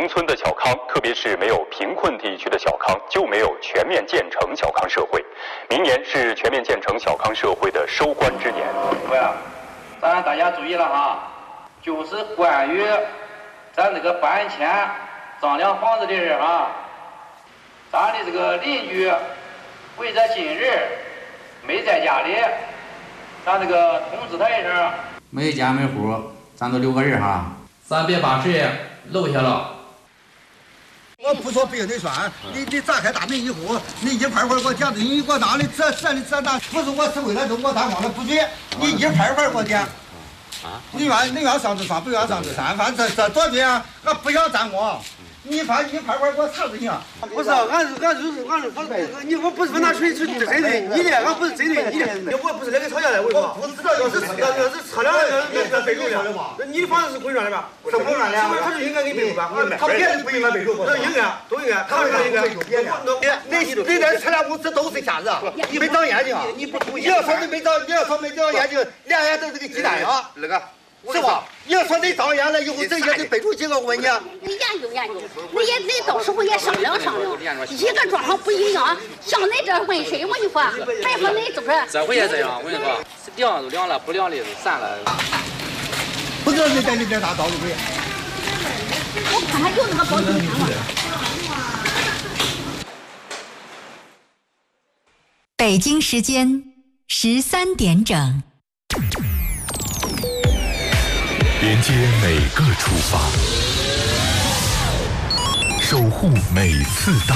农村的小康，特别是没有贫困地区的小康，就没有全面建成小康社会。明年是全面建成小康社会的收官之年。 对啊，咱大家注意了哈，就是关于咱这个搬迁丈量房子的人啊，咱的这个邻居为这今日没在家里，咱这个通知他一声。 没家没户，咱都留个人哈， 咱别把谁漏下了。 我不说别的栓，你炸开大门以后，你一块块给我讲的，你给我拿的这那，不是我是为了中国打光的，不对，你一块块给我讲。你愿上这山，不愿上这山，反正这多对啊，俺不想占我。你把一块块给我查就行。 不是，俺你我不是拿水针对你的，俺不是针对你的，我不是那个吵架的，我说。不知道要是测量那备注的，你的房子是公园的吧？是公园的，他就应该给备注吧？他别人不应该备注，那应该都应该，他应该。你那测量公司都是瞎子，你没长眼睛，你不同意。你要说没长眼睛，两眼都是个鸡蛋啊，那个。是吧？你要说你长眼了以后，这也得备注几个，我问你。 你研究，你到时候也商量，一个状况不一样。像你这问谁？我跟你说，还说你就是。 这回也这样，我跟你说，凉就凉了，不凉的就散了。 不知道你在里边拿刀的没？ 我看还有那个保险箱吗？ 北京时间13点整。 连接每个出发，守护每次到。